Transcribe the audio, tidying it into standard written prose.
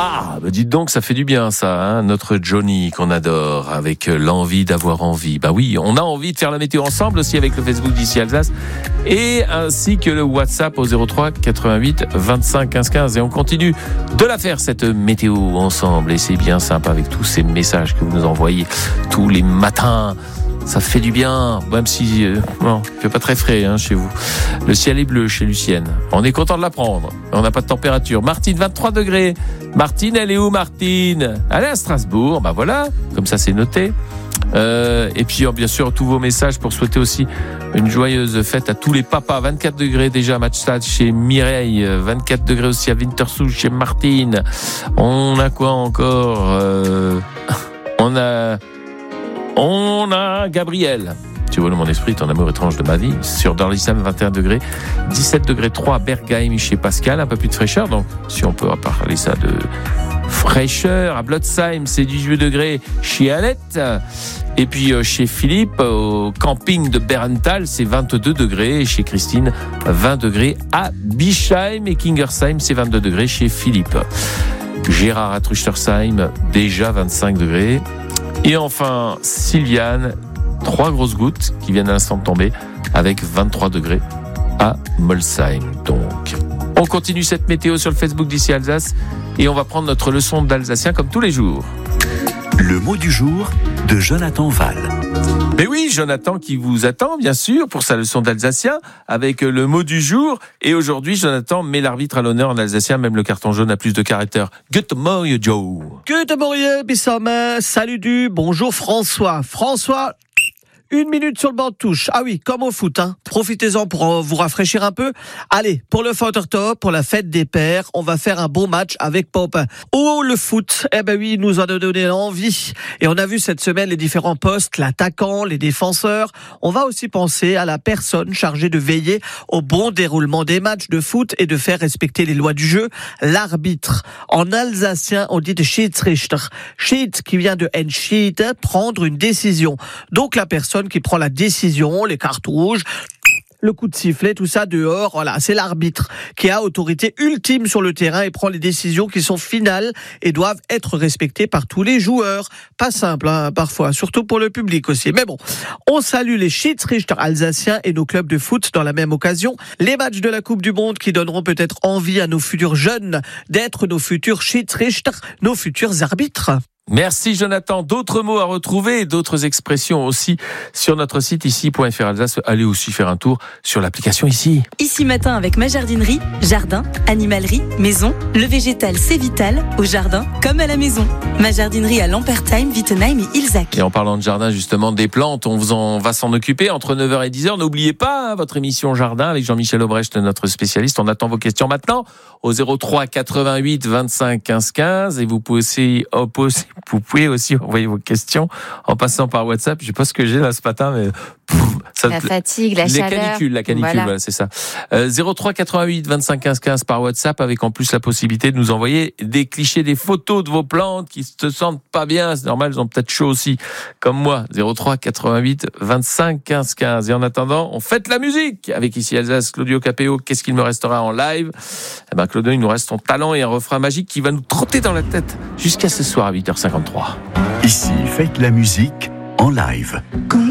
Ah, bah dites donc, ça fait du bien ça, hein, notre Johnny qu'on adore, avec l'envie d'avoir envie. Bah oui, on a envie de faire la météo ensemble aussi avec le Facebook d'ici Alsace et ainsi que le WhatsApp au 03 88 25 15 15. Et on continue de la faire cette météo ensemble et c'est bien sympa avec tous ces messages que vous nous envoyez tous les matins. Ça fait du bien, même si non, il fait pas très frais chez vous. Le ciel est bleu chez Lucienne. On est content de l'apprendre. On n'a pas de température. Martine, 23 degrés. Martine, elle est où, Martine? Elle est à Strasbourg. Bah voilà, comme ça c'est noté. Et puis bien sûr tous vos messages pour souhaiter aussi une joyeuse fête à tous les papas. 24 degrés déjà à Matchstad chez Mireille, 24 degrés aussi à Winterthur chez Martine. On a quoi encore? On a Gabriel. Tu vois, mon esprit, ton amour étrange de ma vie. Sur Dorlisheim, 21 degrés. 17 degrés 3 à Bergheim chez Pascal. Un peu plus de fraîcheur. Donc, si on peut parler ça de fraîcheur. À Blotzheim, c'est 18 degrés chez Alette. Et puis, chez Philippe, au camping de Berenthal, c'est 22 degrés. Et chez Christine, 20 degrés à Bischheim. Et Kingersheim, c'est 22 degrés chez Philippe. Gérard à Truchtersheim, déjà 25 degrés. Et enfin, Sylviane, 3 grosses gouttes qui viennent à l'instant de tomber avec 23 degrés à Molsheim. Donc, on continue cette météo sur le Facebook d'ici Alsace et on va prendre notre leçon d'alsacien comme tous les jours. Le mot du jour de Jonathan Val. Mais oui, Jonathan qui vous attend, bien sûr, pour sa leçon d'alsacien, avec le mot du jour. Et aujourd'hui, Jonathan met l'arbitre à l'honneur en alsacien, même le carton jaune a plus de caractères. Good morning, Joe. Good morning, Bissam. Salut du, bonjour François. François, 1 minute sur le banc de touche. Ah oui, comme au foot, hein. Profitez-en pour vous rafraîchir un peu. Allez, pour le Top, pour la fête des pères, on va faire un bon match avec Pop. Oh, le foot. Eh ben oui, il nous en a donné envie. Et on a vu cette semaine les différents postes, l'attaquant, les défenseurs. On va aussi penser à la personne chargée de veiller au bon déroulement des matchs de foot et de faire respecter les lois du jeu, l'arbitre. En alsacien, on dit de Schiedsrichter. Schied, qui vient de Entschied, prendre une décision. Donc la personne qui prend la décision, les cartes rouges, le coup de sifflet, tout ça dehors, voilà, c'est l'arbitre qui a autorité ultime sur le terrain et prend les décisions qui sont finales et doivent être respectées par tous les joueurs. Pas simple, hein, parfois, surtout pour le public aussi. Mais bon, on salue les Schiedsrichter alsaciens et nos clubs de foot dans la même occasion. Les matchs de la Coupe du Monde qui donneront peut-être envie à nos futurs jeunes d'être nos futurs Schiedsrichter, nos futurs arbitres. Merci Jonathan. D'autres mots à retrouver et d'autres expressions aussi sur notre site ici.fr Alsace. Allez aussi faire un tour sur l'application ici. Ici matin avec ma jardinerie, jardin, animalerie, maison, le végétal c'est vital, au jardin comme à la maison. Ma jardinerie à Lampertheim, Wittenheim et Ilzac. Et en parlant de jardin justement, des plantes, on va s'en occuper entre 9h et 10h. N'oubliez pas votre émission Jardin avec Jean-Michel Aubrecht, notre spécialiste. On attend vos questions maintenant au 03 88 25 15 15 et vous pouvez aussi envoyer vos questions en passant par WhatsApp. Je sais pas ce que j'ai là ce matin, mais la fatigue, la chaleur. La canicule, voilà, c'est ça. 03 88 25 15 15 par WhatsApp avec en plus la possibilité de nous envoyer des clichés, des photos de vos plantes qui se sentent pas bien. C'est normal, elles ont peut-être chaud aussi, comme moi. 03 88 25 15 15. Et en attendant, on fête la musique avec ici Alsace, Claudio Capéo. Qu'est-ce qu'il me restera en live? Eh ben, Claudio, il nous reste ton talent et un refrain magique qui va nous trotter dans la tête jusqu'à ce soir à 8h53. Ici, faites la musique en live.